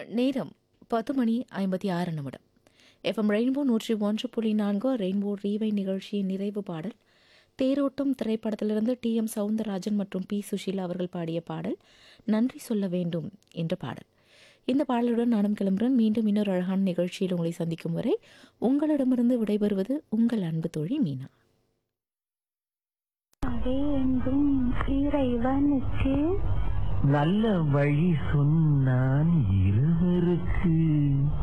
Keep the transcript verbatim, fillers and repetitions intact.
நேரம் பத்து மணி ஐம்பத்தி ஆறு நிமிடம். எஃப்எம் ரெயின்போ நூற்றி ஒன்று புள்ளி நான்கு ரெயின்போ ரீவை நிகழ்ச்சியின் நிறைவு பாடல் தேரோட்டம் திரைப்படத்திலிருந்து டி எம் சவுந்தரராஜன் மற்றும் பி சுஷீலா அவர்கள் பாடிய பாடல் நன்றி சொல்ல வேண்டும் என்ற பாடல். இந்த பாடலுடன் நானும் கிளம்புறேன். மீண்டும் இன்னொரு அழகான நிகழ்ச்சியில் உங்களை சந்திக்கும் வரை உங்களிடமிருந்து விடைபெறுவது உங்கள் அன்பு தோழி மீனா. வேண்டும் இறைவனுக்கு நல்ல வழி சொன்னான் இருவருக்கு.